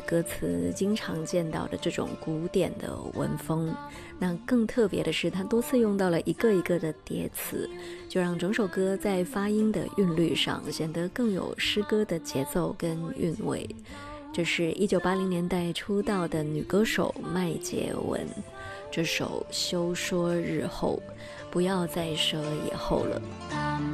歌词经常见到的这种古典的文风。那更特别的是，他多次用到了一个一个的叠词，就让整首歌在发音的韵律上显得更有诗歌的节奏跟韵味。这是1980年代出道的女歌手麦洁文，这首休说日后，不要再说以后了。